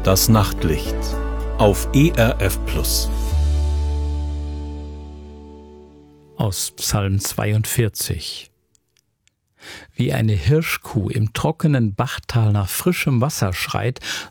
Das Nachtlicht auf ERF Plus. Aus Psalm 42. Wie eine Hirschkuh im trockenen Bachtal nach frischem Wasser schreit,